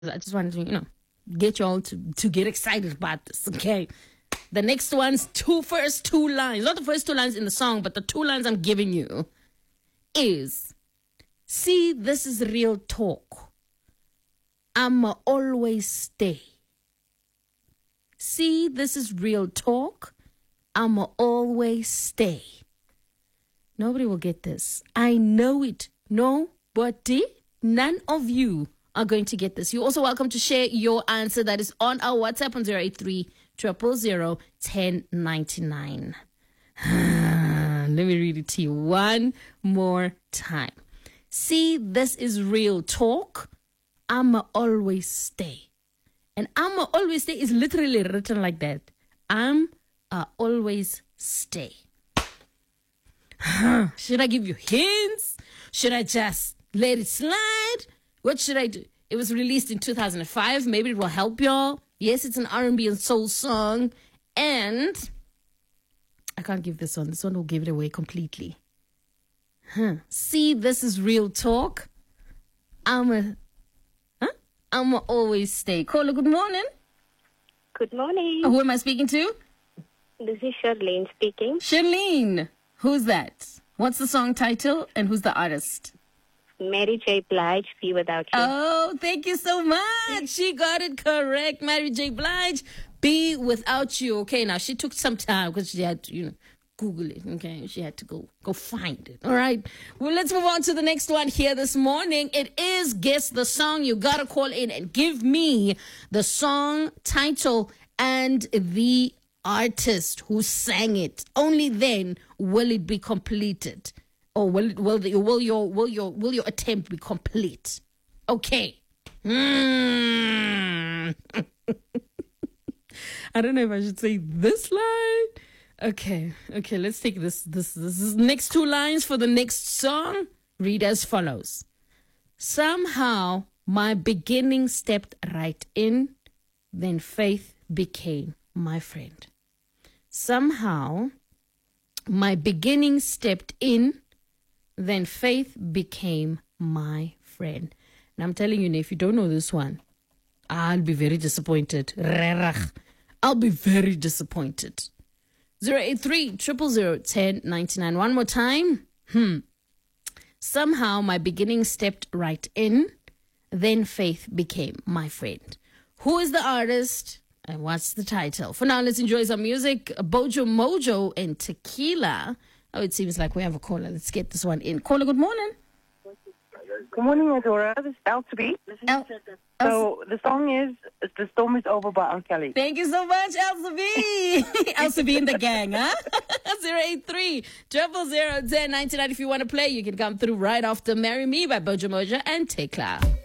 I just wanted to, get you all to get excited about this, okay? The next one's first two lines. Not the first two lines in the song, but the two lines I'm giving you is, see, this is real talk. I'ma always stay. See, this is real talk. I'ma always stay. Nobody will get this. I know it. Nobody, none of you are going to get this. You're also welcome to share your answer that is on our WhatsApp on 083 000 1099. Let me read it to you one more time. See, this is real talk. I'ma always stay. And I'ma always stay is literally written like that. I'm always stay. Should I give you hints? Should I just let it slide? What should I do? It was released in 2005. Maybe it will help y'all. Yes, it's an R&B and soul song. And I can't give this one. This one will give it away completely. See, this is real talk. I'ma always stay. Caller, good morning. Good morning. Who am I speaking to? This is Charlene speaking. Charlene. Who's that? What's the song title and who's the artist? Mary J. Blige, Be Without You. Oh, thank you so much. She got it correct. Mary J. Blige, Be Without You. Okay, now she took some time because she had to, Google it. Okay, she had to go find it. All right. Well, let's move on to the next one here this morning. It is Guess the Song. You got to call in and give me the song title and the artist who sang it. Only then will it be completed. Or will your attempt be complete? Okay. I don't know if I should say this line. Okay, let's take this next two lines for the next song. Read as follows. Somehow my beginning stepped right in, then faith became my friend. Somehow my beginning stepped in, then faith became my friend. And I'm telling you, if you don't know this one, I'll be very disappointed. I'll be very disappointed. 083 000 1099. One more time. Somehow my beginning stepped right in, then faith became my friend. Who is the artist and what's the title? For now, let's enjoy some music. Bojo Mojo and Tequila. Oh, it seems like we have a caller. Let's get this one in. Caller, good morning. Good morning, Adora. This is L2B. So the song is The Storm Is Over by R. Kelly. Thank you so much, Elsa B. Elsa B in the gang, huh? 083 000 1099. If you want to play, you can come through right after Marry Me by Bojo Mojo and Tekla.